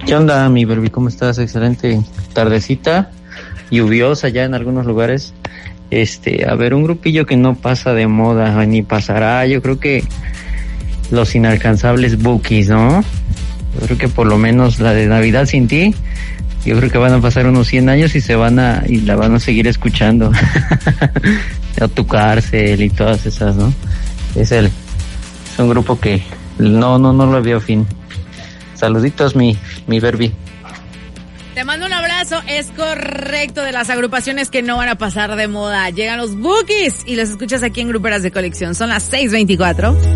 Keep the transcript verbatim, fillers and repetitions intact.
¿Qué onda, mi Berbi? ¿Cómo estás? Excelente tardecita, lluviosa ya en algunos lugares. Este, a ver, un grupillo que no pasa de moda, ni pasará, yo creo que los inalcanzables Bukis, ¿no? Yo creo que por lo menos la de Navidad sin ti, yo creo que van a pasar unos cien años y se van a, y la van a seguir escuchando. A tu cárcel y todas esas, ¿no? Es el, es un grupo que no, no, no lo veo fin. Saluditos, mi, mi Berbi. Te mando un abrazo, es correcto, de las agrupaciones que no van a pasar de moda. Llegan los Bukis y los escuchas aquí en Gruperas de Colección. Son las seis veinticuatro.